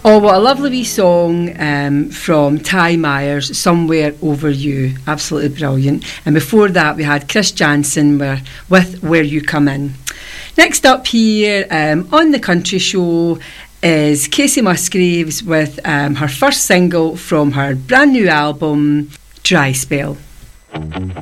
Oh, what a lovely wee song from Ty Myers, Somewhere Over You. Absolutely brilliant. And before that, we had Chris Jansen with Where You Come In. Next up here on the Country Show is Casey Musgraves with her first single from her brand new album, Dry Spell.